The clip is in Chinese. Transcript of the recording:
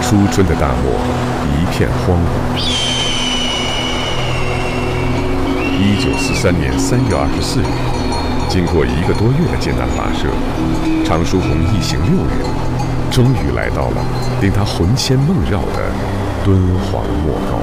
初春的大漠一片荒芜。1943年3月24日，经过1个多月的艰难跋涉，常书鸿一行6人，终于来到了令他魂牵梦绕的敦煌莫高。